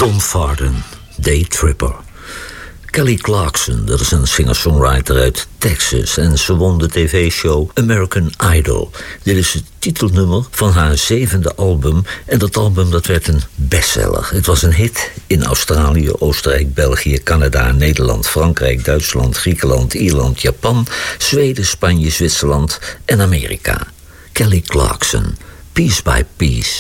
Don Farden, Day Tripper. Kelly Clarkson, dat is een singer-songwriter uit Texas en ze won de tv-show American Idol. Dit is het titelnummer van haar 7e album en dat album dat werd een bestseller. Het was een hit in Australië, Oostenrijk, België, Canada, Nederland, Frankrijk, Duitsland, Griekenland, Ierland, Japan, Zweden, Spanje, Zwitserland en Amerika. Kelly Clarkson, Piece by Piece.